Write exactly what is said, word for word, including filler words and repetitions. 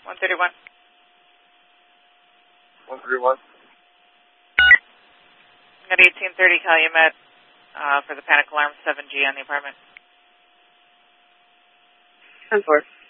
one thirty-one. one thirty-one. At eighteen thirty Calumet uh, for the panic alarm seven G on the apartment. ten four.